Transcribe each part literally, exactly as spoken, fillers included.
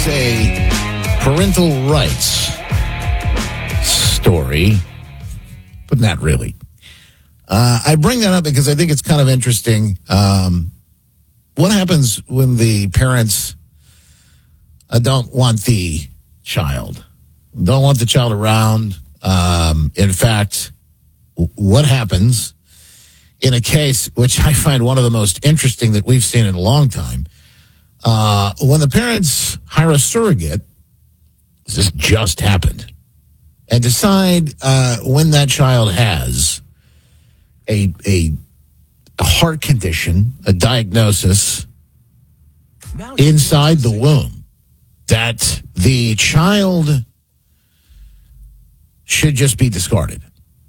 is a parental rights story, but not really. Uh, I bring that up because I think it's kind of interesting. Um, what happens when the parents uh, don't want the child, don't want the child around? Um, in fact, w- what happens in a case which I find one of the most interesting that we've seen in a long time? Uh, when the parents hire a surrogate, this just happened, and decide uh, when that child has a, a a heart condition, a diagnosis inside the womb, that the child should just be discarded.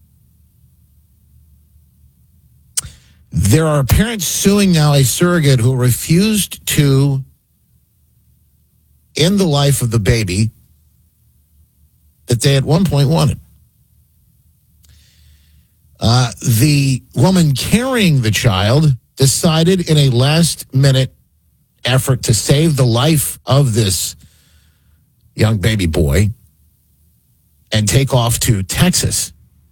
There are parents suing now a surrogate who refused to end the life of the baby that they at one point wanted. Uh, the woman carrying the child decided in a last-minute effort to save the life of this young baby boy and take off to Texas.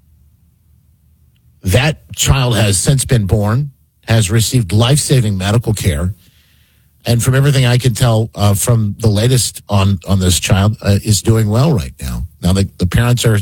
That child has since been born, has received life-saving medical care, and from everything I can tell uh, from the latest on, on this child, uh, is doing well right now. Now, the, the parents are